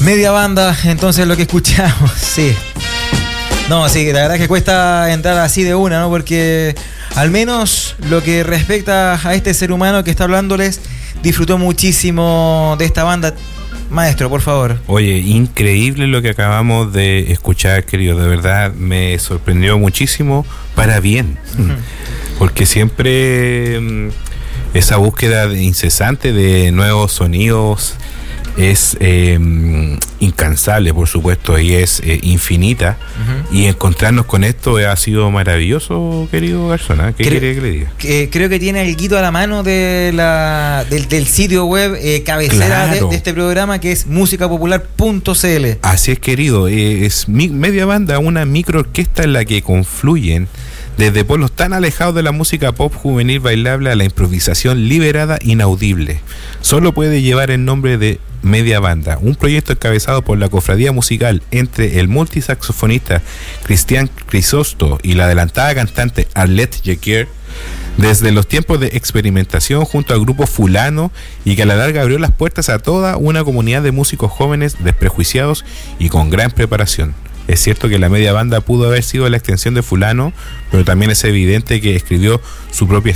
Media banda, entonces lo que escuchamos, sí. No, sí, la verdad es que cuesta entrar así de una, ¿no? Porque al menos lo que respecta a este ser humano que está hablándoles, disfrutó muchísimo de esta banda. Maestro, por favor. Oye, increíble lo que acabamos de escuchar, querido. De verdad, me sorprendió muchísimo para bien. Porque siempre esa búsqueda incesante de nuevos sonidos es incansable, por supuesto, y es infinita. Y encontrarnos con esto ha sido maravilloso, querido Garzón. ¿Qué quiere que le diga? Creo que tiene el guito a la mano del sitio web cabecera, claro, de este programa, que es musicapopular.cl. Así es, querido. Es Media Banda, una microorquesta en la que confluyen desde pueblos tan alejados de la música pop juvenil bailable a la improvisación liberada inaudible. Solo puede llevar el nombre de Media Banda, un proyecto encabezado por la cofradía musical entre el multisaxofonista Cristian Crisosto y la adelantada cantante Arlette Jequier, desde los tiempos de experimentación junto al grupo Fulano, y que a la larga abrió las puertas a toda una comunidad de músicos jóvenes desprejuiciados y con gran preparación. Es cierto que la Media Banda pudo haber sido la extensión de Fulano, pero también es evidente que escribió su propia